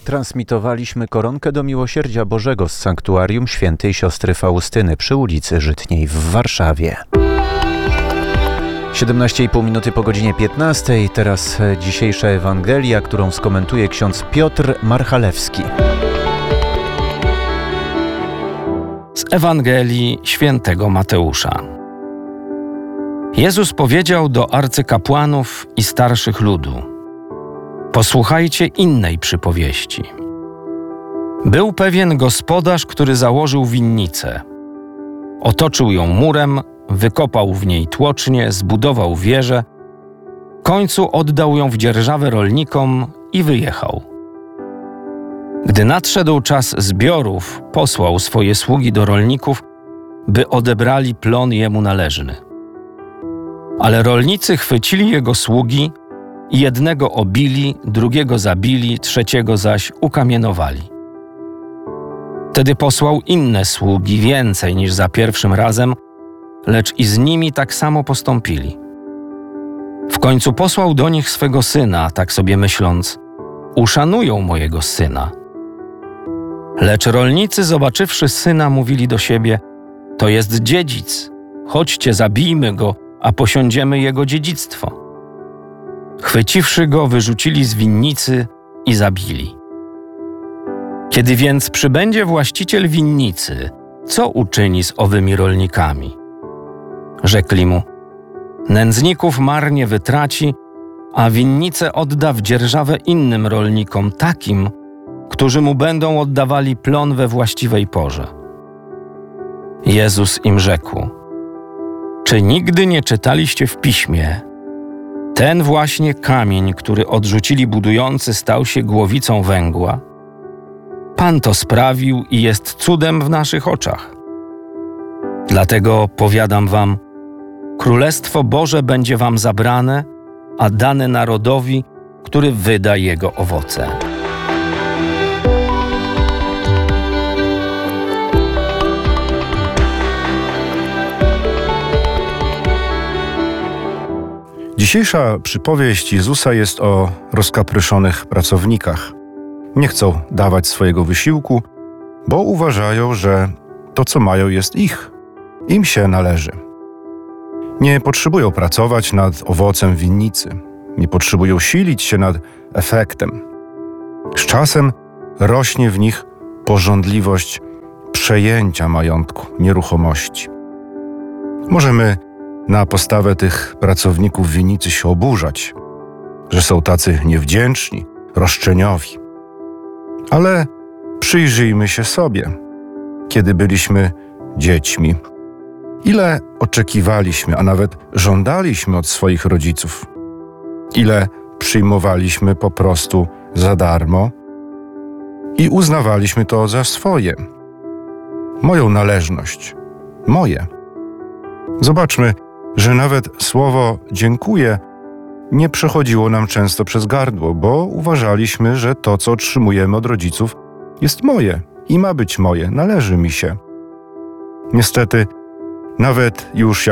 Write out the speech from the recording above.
Transmitowaliśmy koronkę do miłosierdzia Bożego z sanktuarium świętej siostry Faustyny przy ulicy Żytniej w Warszawie. 17,5 minuty po godzinie 15. Teraz dzisiejsza Ewangelia, którą skomentuje ksiądz Piotr Marchalewski. Z Ewangelii świętego Mateusza. Jezus powiedział do arcykapłanów i starszych ludu: posłuchajcie innej przypowieści. Był pewien gospodarz, który założył winnicę. Otoczył ją murem, wykopał w niej tłocznie, zbudował wieżę, w końcu oddał ją w dzierżawę rolnikom i wyjechał. Gdy nadszedł czas zbiorów, posłał swoje sługi do rolników, by odebrali plon jemu należny. Ale rolnicy chwycili jego sługi i jednego obili, drugiego zabili, trzeciego zaś ukamienowali. Wtedy posłał inne sługi, więcej niż za pierwszym razem, lecz i z nimi tak samo postąpili. W końcu posłał do nich swego syna, tak sobie myśląc: uszanują mojego syna. Lecz rolnicy, zobaczywszy syna, mówili do siebie: to jest dziedzic, chodźcie, zabijmy go, a posiądziemy jego dziedzictwo. Chwyciwszy go, wyrzucili z winnicy i zabili. Kiedy więc przybędzie właściciel winnicy, co uczyni z owymi rolnikami? Rzekli mu: nędzników marnie wytraci, a winnicę odda w dzierżawę innym rolnikom, takim, którzy mu będą oddawali plon we właściwej porze. Jezus im rzekł: czy nigdy nie czytaliście w Piśmie: ten właśnie kamień, który odrzucili budujący, stał się głowicą węgła? Pan to sprawił i jest cudem w naszych oczach. Dlatego powiadam wam, Królestwo Boże będzie wam zabrane, a dane narodowi, który wyda jego owoce. Dzisiejsza przypowieść Jezusa jest o rozkapryszonych pracownikach. Nie chcą dawać swojego wysiłku, bo uważają, że to, co mają, jest ich. Im się należy. Nie potrzebują pracować nad owocem winnicy. Nie potrzebują silić się nad efektem. Z czasem rośnie w nich pożądliwość przejęcia majątku, nieruchomości. Możemy na postawę tych pracowników winnicy się oburzać, że są tacy niewdzięczni, roszczeniowi. Ale przyjrzyjmy się sobie, kiedy byliśmy dziećmi. Ile oczekiwaliśmy, a nawet żądaliśmy od swoich rodziców. Ile przyjmowaliśmy po prostu za darmo i uznawaliśmy to za swoje. Moją należność. Moje. Zobaczmy, że nawet słowo dziękuję nie przechodziło nam często przez gardło, bo uważaliśmy, że to, co otrzymujemy od rodziców, jest moje i ma być moje, należy mi się. Niestety, nawet już